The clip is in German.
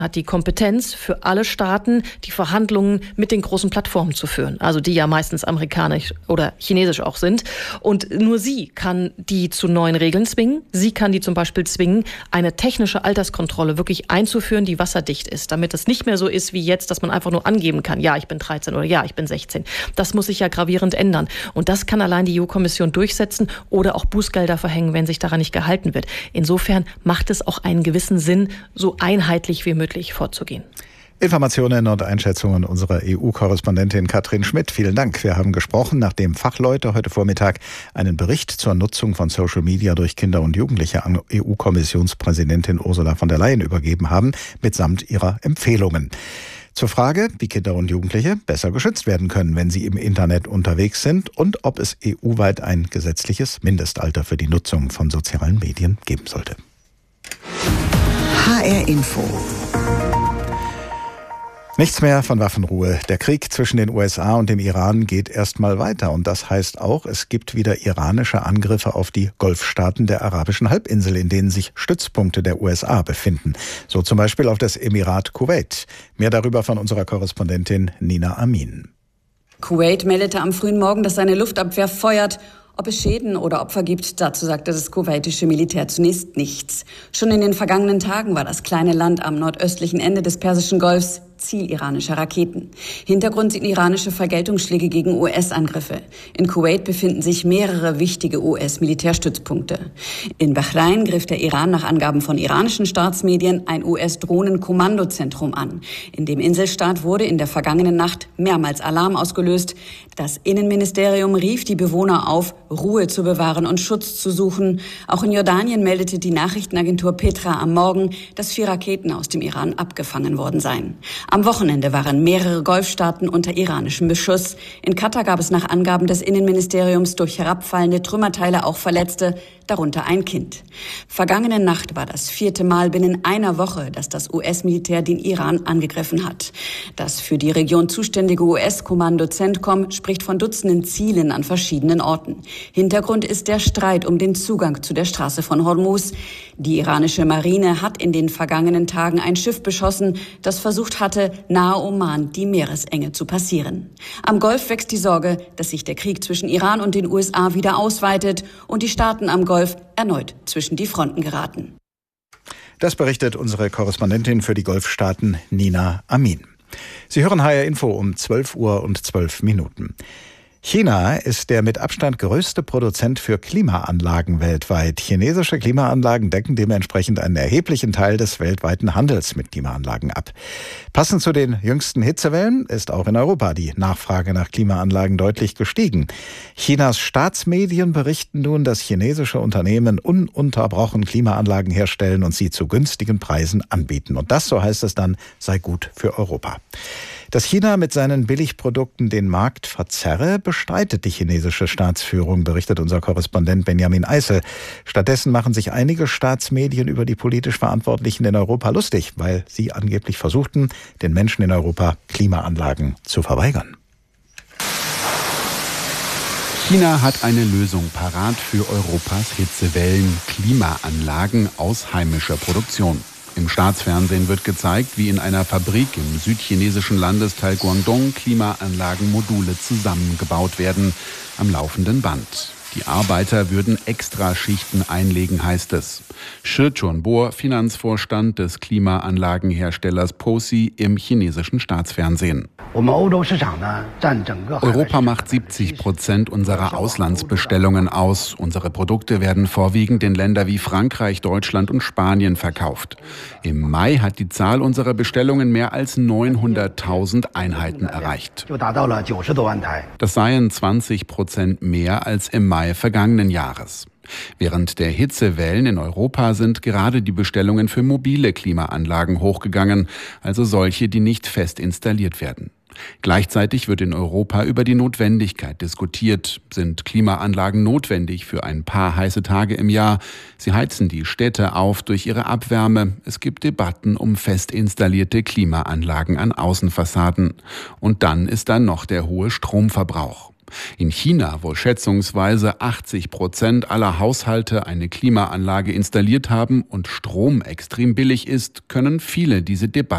hat die Kompetenz für alle Staaten, die Verhandlungen mit den großen Plattformen zu führen, also die ja meistens amerikanisch oder chinesisch auch sind. Und nur sie kann die zu neuen Regeln zwingen. Sie kann die zum Beispiel zwingen, eine technische Alterskontrolle wirklich einzuführen, die wasserdicht ist, damit es nicht mehr so ist wie jetzt, dass man einfach nur angeben kann, ja, ich bin 13 oder ja, ich bin 16. Das muss sich ja gravierend ändern. Und das kann allein die EU-Kommission durchsetzen oder auch Bußgelder verhängen, wenn sich daran nicht gehalten wird. Insofern macht es auch einen gewissen Sinn, so einheitlich wie möglich vorzugehen. Informationen und Einschätzungen unserer EU-Korrespondentin Katrin Schmidt. Vielen Dank. Wir haben gesprochen, nachdem Fachleute heute Vormittag einen Bericht zur Nutzung von Social Media durch Kinder und Jugendliche an EU-Kommissionspräsidentin Ursula von der Leyen übergeben haben, mitsamt ihrer Empfehlungen. Zur Frage, wie Kinder und Jugendliche besser geschützt werden können, wenn sie im Internet unterwegs sind und ob es EU-weit ein gesetzliches Mindestalter für die Nutzung von sozialen Medien geben sollte. HR Info. Nichts mehr von Waffenruhe. Der Krieg zwischen den USA und dem Iran geht erstmal weiter. Und das heißt auch, es gibt wieder iranische Angriffe auf die Golfstaaten der arabischen Halbinsel, in denen sich Stützpunkte der USA befinden. So zum Beispiel auf das Emirat Kuwait. Mehr darüber von unserer Korrespondentin Nina Amin. Kuwait meldete am frühen Morgen, dass seine Luftabwehr feuert. Ob es Schäden oder Opfer gibt, dazu sagte das kuwaitische Militär zunächst nichts. Schon in den vergangenen Tagen war das kleine Land am nordöstlichen Ende des Persischen Golfs Ziel iranischer Raketen. Hintergrund sind iranische Vergeltungsschläge gegen US-Angriffe. In Kuwait befinden sich mehrere wichtige US-Militärstützpunkte. In Bahrain griff der Iran nach Angaben von iranischen Staatsmedien ein US-Drohnen-Kommandozentrum an. In dem Inselstaat wurde in der vergangenen Nacht mehrmals Alarm ausgelöst. Das Innenministerium rief die Bewohner auf, Ruhe zu bewahren und Schutz zu suchen. Auch in Jordanien meldete die Nachrichtenagentur Petra am Morgen, dass 4 Raketen aus dem Iran abgefangen worden seien. Am Wochenende waren mehrere Golfstaaten unter iranischem Beschuss. In Katar gab es nach Angaben des Innenministeriums durch herabfallende Trümmerteile auch Verletzte, darunter ein Kind. Vergangene Nacht war das 4. Mal binnen einer Woche, dass das US-Militär den Iran angegriffen hat. Das für die Region zuständige US-Kommando CENTCOM spricht von Dutzenden Zielen an verschiedenen Orten. Hintergrund ist der Streit um den Zugang zu der Straße von Hormuz. Die iranische Marine hat in den vergangenen Tagen ein Schiff beschossen, das versucht hatte, nahe Oman die Meeresenge zu passieren. Am Golf wächst die Sorge, dass sich der Krieg zwischen Iran und den USA wieder ausweitet und die Staaten am Golf erneut zwischen die Fronten geraten. Das berichtet unsere Korrespondentin für die Golfstaaten Nina Amin. Sie hören HR Info um 12:12 China ist der mit Abstand größte Produzent für Klimaanlagen weltweit. Chinesische Klimaanlagen decken dementsprechend einen erheblichen Teil des weltweiten Handels mit Klimaanlagen ab. Passend zu den jüngsten Hitzewellen ist auch in Europa die Nachfrage nach Klimaanlagen deutlich gestiegen. Chinas Staatsmedien berichten nun, dass chinesische Unternehmen ununterbrochen Klimaanlagen herstellen und sie zu günstigen Preisen anbieten. Und das, so heißt es dann, sei gut für Europa. Dass China mit seinen Billigprodukten den Markt verzerre, bestreitet die chinesische Staatsführung, berichtet unser Korrespondent Benjamin Eisel. Stattdessen machen sich einige Staatsmedien über die politisch Verantwortlichen in Europa lustig, weil sie angeblich versuchten, den Menschen in Europa Klimaanlagen zu verweigern. China hat eine Lösung parat für Europas Hitzewellen: Klimaanlagen aus heimischer Produktion. Im Staatsfernsehen wird gezeigt, wie in einer Fabrik im südchinesischen Landesteil Guangdong Klimaanlagenmodule zusammengebaut werden, am laufenden Band. Die Arbeiter würden Extraschichten einlegen, heißt es. Shi Chunbo, Finanzvorstand des Klimaanlagenherstellers POSI im chinesischen Staatsfernsehen. Europa macht 70% unserer Auslandsbestellungen aus. Unsere Produkte werden vorwiegend in Länder wie Frankreich, Deutschland und Spanien verkauft. Im Mai hat die Zahl unserer Bestellungen mehr als 900.000 Einheiten erreicht. Das seien 20% mehr als im Mai vergangenen Jahres. Während der Hitzewellen in Europa sind gerade die Bestellungen für mobile Klimaanlagen hochgegangen, also solche, die nicht fest installiert werden. Gleichzeitig wird in Europa über die Notwendigkeit diskutiert. Sind Klimaanlagen notwendig für ein paar heiße Tage im Jahr? Sie heizen die Städte auf durch ihre Abwärme. Es gibt Debatten um fest installierte Klimaanlagen an Außenfassaden. Und dann ist da noch der hohe Stromverbrauch. In China, wo schätzungsweise 80% aller Haushalte eine Klimaanlage installiert haben und Strom extrem billig ist, können viele diese Debatte